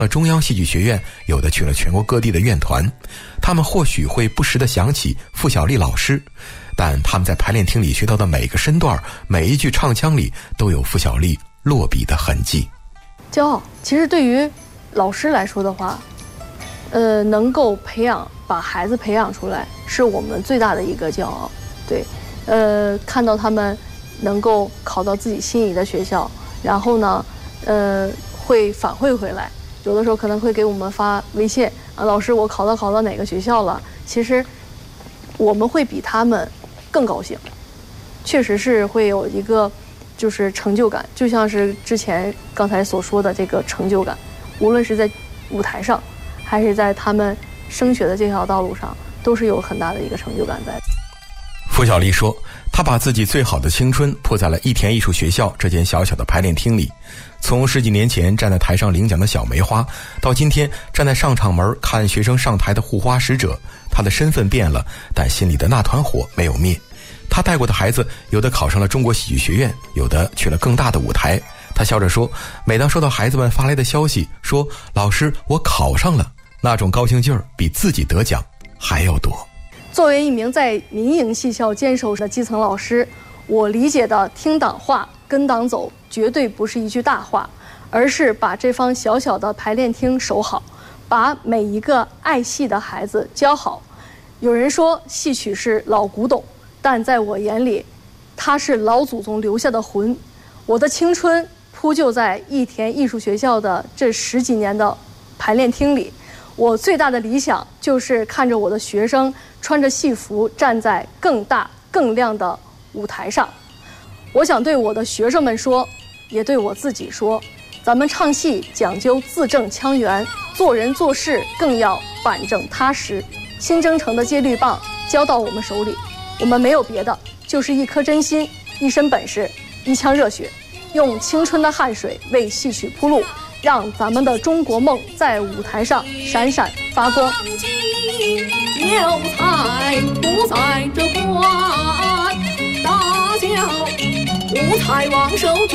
中央戏剧学院，有的去了全国各地的院团，他们或许会不时地想起付小丽老师，但他们在排练厅里学到的每个身段，每一句唱腔里都有付小丽落笔的痕迹。 骄傲，其实对于老师来说的话，能够把孩子培养出来，是我们最大的一个骄傲。对，看到他们能够考到自己心仪的学校，然后呢，会反馈回来。有的时候可能会给我们发微信啊，老师，我考到哪个学校了？其实我们会比他们更高兴，确实是会有一个就是成就感，就像是之前刚才所说的这个成就感，无论是在舞台上，还是在他们升学的这条道路上，都是有很大的一个成就感在。 付小丽说，她把自己最好的青春扑在了益田艺术学校这间小小的排练厅里。从10几年前站在台上领奖的小梅花，到今天站在上场门看学生上台的护花使者，她的身份变了，但心里的那团火没有灭。她带过的孩子，有的考上了中国戏剧学院，有的去了更大的舞台。她笑着说，每当收到孩子们发来的消息说，老师，我考上了，那种高兴劲儿比自己得奖还要多。 作为一名在民营戏校坚守的基层老师，我理解的听党话跟党走绝对不是一句大话，而是把这方小小的排练厅守好，把每一个爱戏的孩子教好。有人说戏曲是老古董，但在我眼里，它是老祖宗留下的魂。我的青春铺就在益田艺术学校的这10几年的排练厅里，我最大的理想就是看着我的学生穿着戏服站在更大更亮的舞台上。我想对我的学生们说，也对我自己说，咱们唱戏讲究字正腔圆，做人做事更要板正踏实。新征程的接力棒交到我们手里，我们没有别的，就是一颗真心，一身本事，一腔热血，用青春的汗水为戏曲铺路，让咱们的中国梦在舞台上闪闪发光。 有才不在这官，大小无才望手。